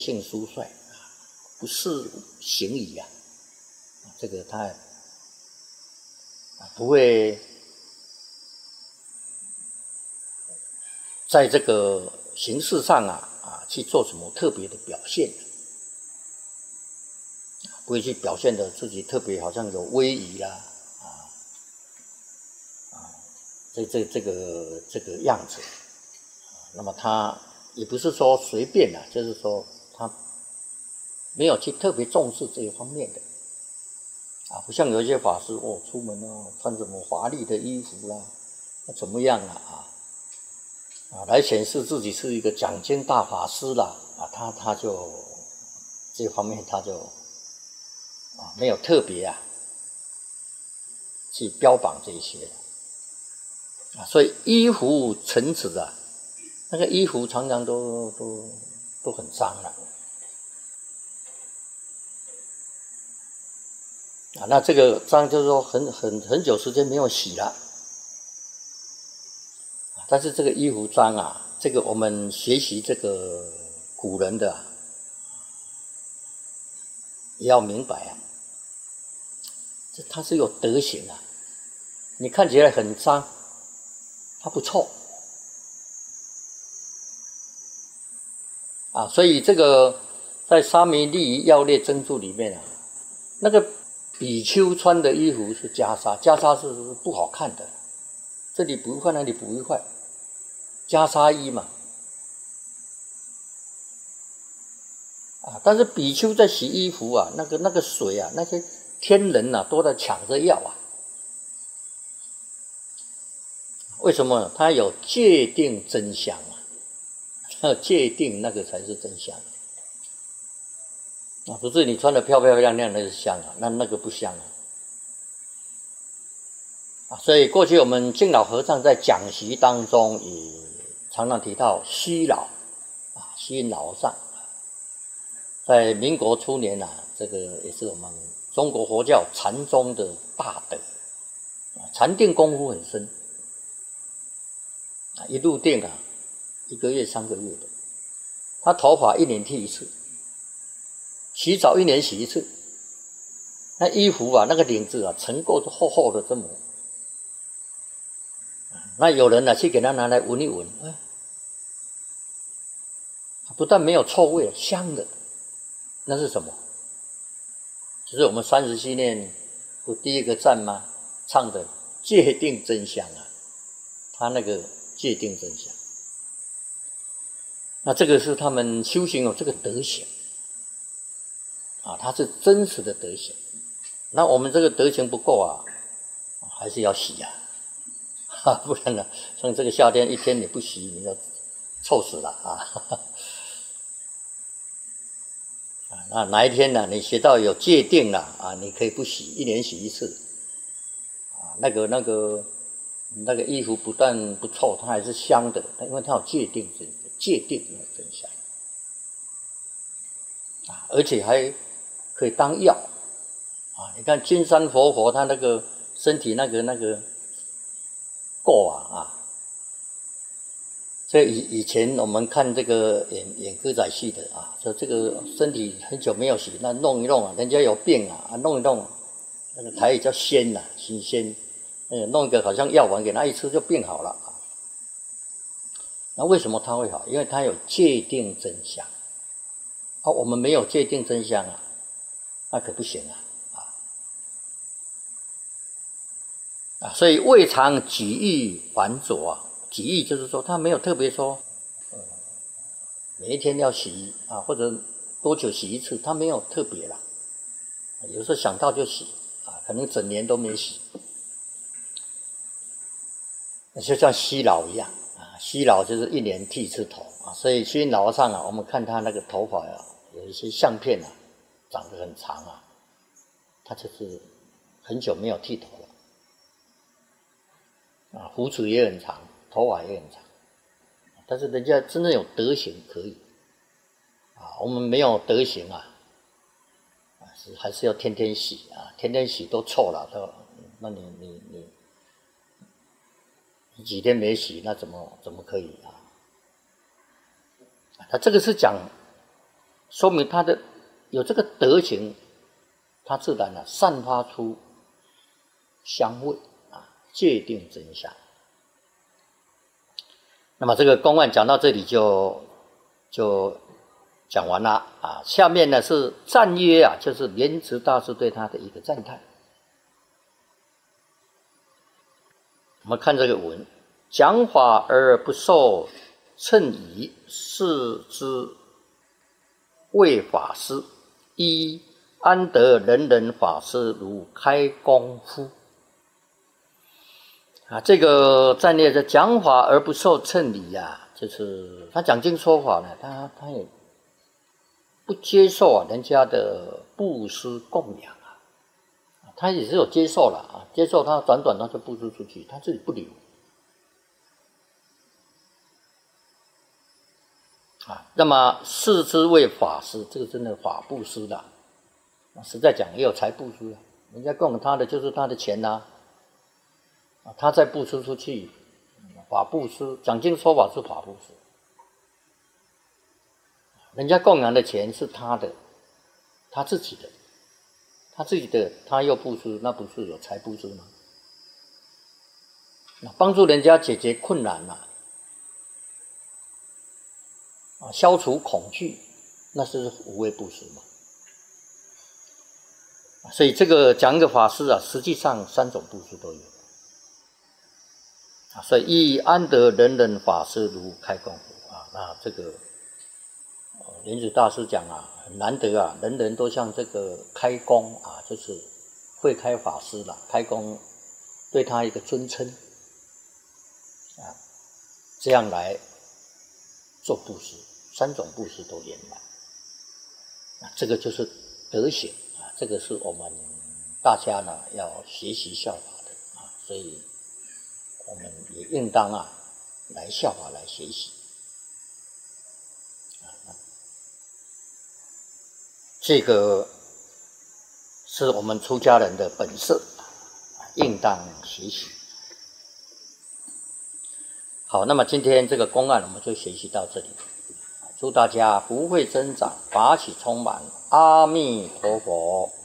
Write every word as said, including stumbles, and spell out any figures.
性疏率，不适行仪啊，这个他不会在这个形式上啊啊去做什么特别的表现，不会去表现的自己特别好像有威仪啦啊啊，这这这个这个样子，那么他也不是说随便啊，就是说他没有去特别重视这一方面的啊，不像有一些法师哦，出门哦穿什么华丽的衣服啦，那怎么样啊啊啊，来显示自己是一个讲经大法师啦啊，他他就这方面他就啊没有特别啊去标榜这些啊，所以衣服陈词啊，那个衣服常常都都都很脏了。啊，那这个脏就是说很很很久时间没有洗了，但是这个衣服脏啊，这个我们学习这个古人的、啊、也要明白啊，这它是有德行啊，你看起来很脏，它不臭啊，所以这个在沙弥利仪要列真注里面啊，那个比丘穿的衣服是袈裟，袈裟是不好看的，这里不愉快，那里不愉快，袈裟衣嘛。啊，但是比丘在洗衣服啊，那个那个水啊，那些天人啊都在抢着要啊。为什么？他有界定真香啊，他有界定那个才是真香啊，不是你穿得漂漂亮亮那是香啊，那那个不香啊。啊，所以过去我们净老和尚在讲习当中也常常提到虚老啊，虚老和尚。在民国初年啊，这个也是我们中国佛教禅宗的大德，禅定功夫很深，一入定啊，一个月、三个月的，他头发一年剃一次，洗澡一年洗一次，那衣服啊，那个领子啊，层够厚厚的这么，那有人呢、啊、去给他拿来闻一闻，哎，不但没有臭味，香的。那是什么？就是我们三十七念不第一个赞吗？唱的戒定真香啊，他那个戒定真香，那这个是他们修行有这个德行啊，它是真实的德行。那我们这个德行不够啊，还是要洗啊，哈，不然呢，像这个夏天一天你不洗，你要臭死了啊。啊，哪一天呢、啊？你学到有戒定了啊，你可以不洗，一年洗一次，啊，那个那个那个衣服不但不臭，它还是香的，因为它有戒定真戒定真香啊，而且还可以当药啊。你看金山活佛，他那个身体那个那个垢啊啊。所以以以前我们看这个演演歌仔戏的啊，说这个身体很久没有洗，那弄一弄啊，人家有病啊，啊弄一弄，那个台语叫仙呐、啊，洗仙，呃，弄一个好像药丸给他一吃就病好了啊。那为什么他会好？因为他有戒定真香啊，我们没有戒定真香啊，那可不行啊啊啊！所以未尝己欲繁浊啊。己意就是说，他没有特别说，呃，每一天要洗啊，或者多久洗一次，他没有特别啦。有时候想到就洗啊，可能整年都没洗，就像虚老一样啊。虚老就是一年剃一次头啊，所以虚老上啊，我们看他那个头发啊，有一些相片啊，长得很长啊，他就是很久没有剃头了啊，胡子也很长。头发也很长，但是人家真正有德行可以啊，我们没有德行啊，啊是还是要天天洗啊，天天洗都臭了，都那你你你你几天没洗，那怎么怎么可以啊？他这个是讲说明他的有这个德行，他自然啊散发出香味啊，界定真相。那么这个公案讲到这里就就讲完了啊。下面呢是赞曰啊，就是莲池大师对他的一个赞叹。我们看这个文，讲法而不受称仪，是之谓法师。一安得人人法师如开功夫啊？这个赞曰的讲法而不受称礼啊，就是他讲经说法呢，他他也不接受啊人家的布施供养啊，他也是有接受了啊，接受他短短他就布施出去，他自己不留啊。那么视之谓法师，这个真的法布施的。实在讲也有财布施，人家供他的就是他的钱呐、啊，他再布施出去，法布施，讲经说法是法布施，人家供养的钱是他的，他自己的，他自己的他又布施，那不是有财布施吗？那帮助人家解决困难呐、啊，啊，消除恐惧，那是无畏布施嘛。所以这个讲一个法师啊，实际上三种布施都有啊。所以亦安得人人法师如开功夫啊？那这个莲池大师讲啊，很难得啊，人人都像这个开功啊，就是慧开法师啦，开功对他一个尊称啊，这样来做布施，三种布施都圆满啊，这个就是德行。这个是我们大家呢要学习效法的啊，所以我们也应当啊来效法来学习啊。这个是我们出家人的本色，应当学习。好，那么今天这个公案我们就学习到这里，祝大家福慧增长，法喜充满。阿弥陀佛。